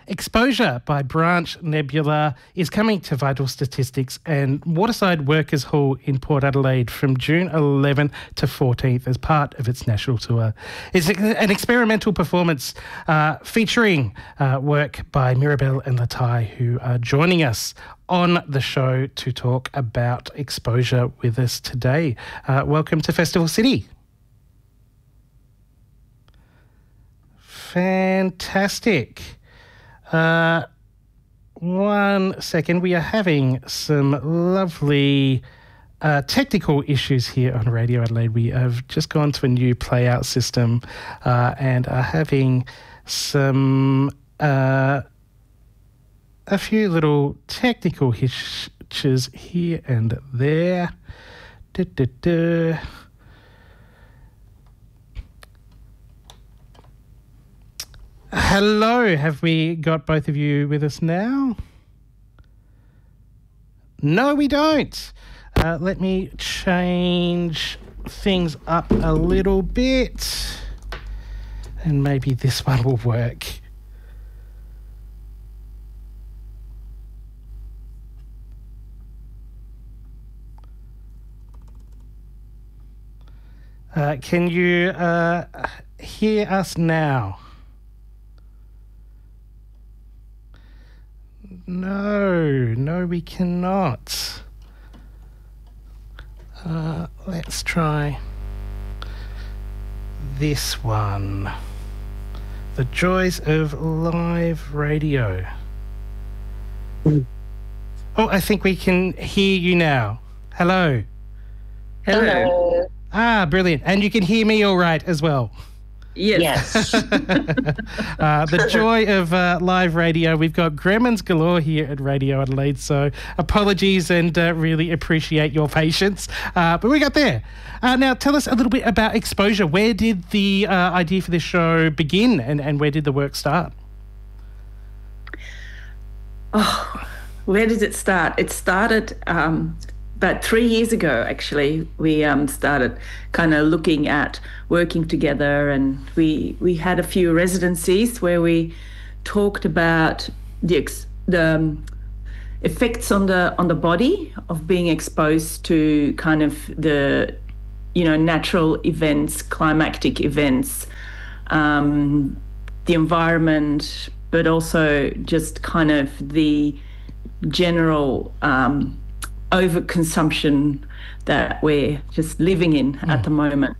Exposure by Branch Nebula is coming to Vital Statistics and Waterside Workers Hall in Port Adelaide from June 11th to 14th as part of its national tour. It's an experimental performance featuring work by Mirabelle and Latai, who are joining us on the show to talk about exposure with us today. Welcome to Festival City. Fantastic. 1 second. We are having some lovely technical issues here on Radio Adelaide. We have just gone to a new playout system and are having some a few little technical hitches here and there. Hello, have we got both of you with us now? No, we don't. Let me change things up a little bit and maybe this one will work. Can you hear us now? No, we cannot. Let's try this one. The joys of live radio. Oh, I think we can hear you now. Hello. Hello. Brilliant. And you can hear me all right as well. Yes. The joy of live radio. We've got gremlins galore here at Radio Adelaide, so apologies and really appreciate your patience. But we got there. Now, tell us a little bit about exposure. Where did the idea for this show begin and where did the work start? Oh, where did it start? It started about 3 years ago, actually. We started kind of looking at working together, and we had a few residencies where we talked about the effects on the body of being exposed to kind of the natural events, climactic events, the environment, but also just kind of the general overconsumption that we're just living in at the moment.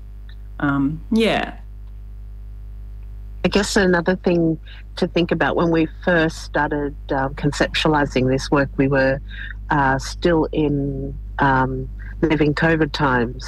I guess another thing to think about when we first started conceptualizing this work, we were still in living COVID times.